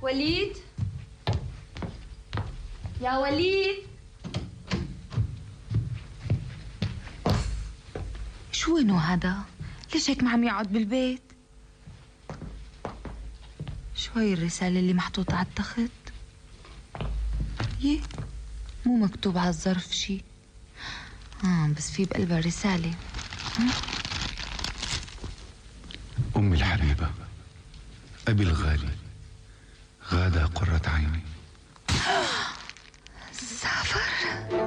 وليد، يا وليد. شو وينه هذا؟ ليش هيك ما عم يقعد بالبيت؟ شو هي الرسالة اللي محطوطة على التخت؟ يه، مو مكتوب على الظرف شي. بس في بقلبها رسالة. أمي الحبيبة، أبي الغالي، غادة قرة عيني. سافر.